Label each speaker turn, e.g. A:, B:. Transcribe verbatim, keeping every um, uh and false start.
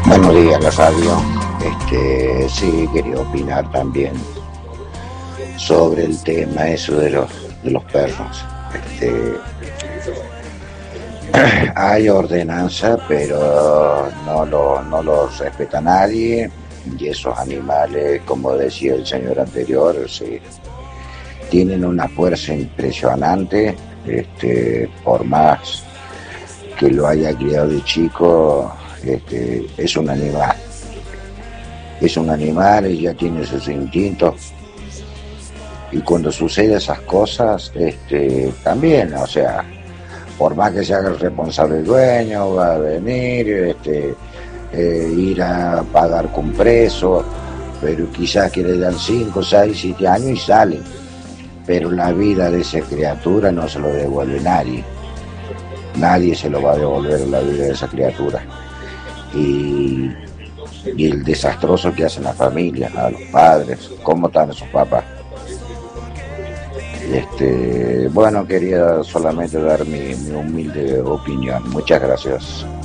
A: Buenos días, la radio. Este, sí, quería opinar también sobre el tema eso de los de los perros. Este, hay ordenanza, pero no lo no los respeta nadie y esos animales, como decía el señor anterior, sí, tienen una fuerza impresionante. Este, por más que lo haya criado de chico, este, es un animal. Es un animal y ya tiene sus instintos. Y cuando suceden esas cosas, este, también, o sea, por más que se haga el responsable el dueño, va a venir, este, eh, ir a pagar con preso, pero quizás que le dan cinco, seis, siete años y salen. Pero la vida de esa criatura no se lo devuelve nadie. Nadie se lo va a devolver la vida de esa criatura. Y, y el desastroso que hacen las familias, a los padres, cómo están sus papás. Este, bueno, quería solamente dar mi, mi humilde opinión. Muchas gracias.